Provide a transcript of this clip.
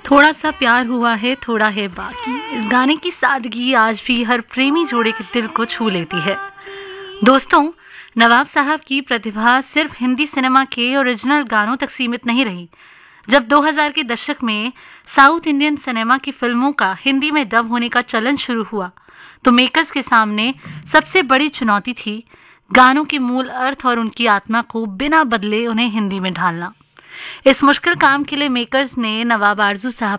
थोड़ा सा प्यार हुआ है थोड़ा है बाकी। इस गाने की सादगी आज भी हर प्रेमी जोड़े के दिल को छू लेती है। दोस्तों, नवाब साहब की प्रतिभा सिर्फ हिंदी सिनेमा के ओरिजिनल गानों तक सीमित नहीं रही। जब 2000 के दशक में साउथ इंडियन सिनेमा की फिल्मों का हिंदी में डब होने का चलन शुरू हुआ तो मेकर्स के सामने सबसे बड़ी चुनौती थी गानों के मूल अर्थ और उनकी आत्मा को बिना बदले उन्हें हिंदी में ढालना। इस मुश्किल काम के लिए मेकर्स ने नवाब आरजू साहब